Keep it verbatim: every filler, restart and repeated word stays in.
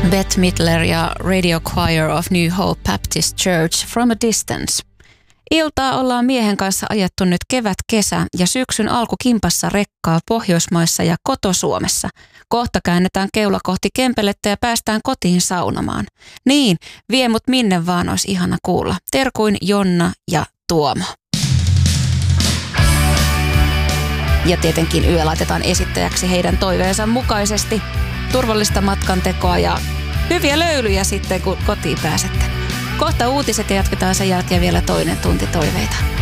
Bette Midler ja Radio Choir of New Hope Baptist Church From a Distance. Iltaa ollaan miehen kanssa ajettu nyt kevät, kesä ja syksyn alku kimpassa rekkaa Pohjoismaissa ja koto-Suomessa. Kohta käännetään keula kohti Kempelettä ja päästään kotiin saunomaan. Niin, vie mut minne vaan, olisi ihana kuulla. Terkuin Jonna ja Tuomo. Ja tietenkin yö laitetaan esittäjäksi heidän toiveensa mukaisesti. Turvallista matkantekoa ja hyviä löylyjä sitten, kun kotiin pääsette. Kohta uutiset ja jatketaan sen jälkeen vielä toinen tunti toiveita.